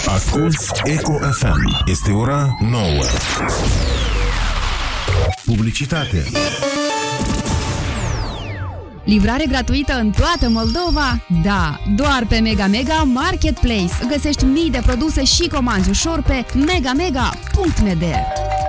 Asculți Eco FM. Este ora 9. Publicitate. Livrare gratuită în toată Moldova? Da, doar pe Mega Mega Marketplace. Găsești mii de produse și comanzi ușor pe megamega.md.